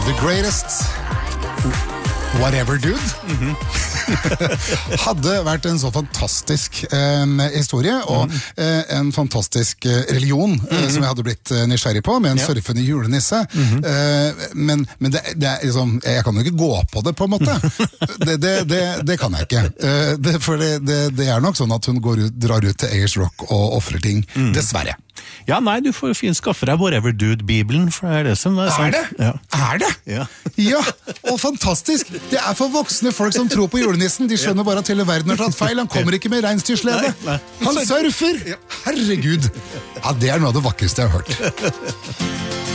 The greatest whatever dude. Hadde vært en så fantastisk historie, og en fantastisk religion som jeg hadde blitt nysgjerrig på, med en surfende julenisse. Men det er liksom, jeg kan jo ikke gå på det på en måte. Det kan jeg ikke. For det er nok sånn at hun drar ut til Ayers Rock og offrer ting, dessverre. Ja, nei, du får jo fint skaffe deg Whatever Dude-bibelen, for det er det som er sant. Er det? Ja. Er det? Ja. Ja, og fantastisk. Det er for voksne folk som tror på julenissen. De skjønner bare at hele verden har tatt feil. Han kommer ikke med reinsdyrslede. Han surfer! Herregud! Ja, det er noe av det vakreste jeg har hørt.